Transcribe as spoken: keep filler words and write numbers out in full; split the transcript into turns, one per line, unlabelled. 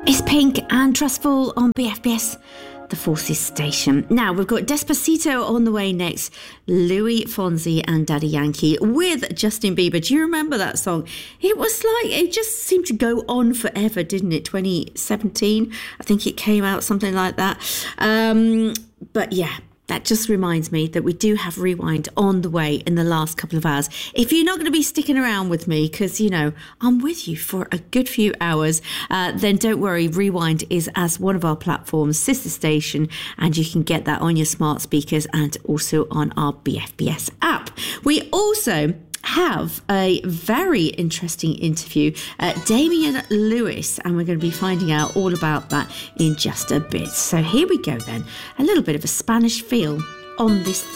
It's Pink and Trustful on B F B S, the Forces station. Now, we've got Despacito on the way next. Louis Fonsi and Daddy Yankee with Justin Bieber. Do you remember that song? It was like, it just seemed to go on forever, didn't it? twenty seventeen, I think it came out, something like that. Um, but yeah. That just reminds me that we do have Rewind on the way in the last couple of hours. If you're not going to be sticking around with me, because, you know, I'm with you for a good few hours, uh, then don't worry. Rewind is as one of our platforms, sister station, and you can get that on your smart speakers and also on our B F B S app. We also have a very interesting interview, uh, Damian Lewis, and we're going to be finding out all about that in just a bit. So here we go then, a little bit of a Spanish feel on this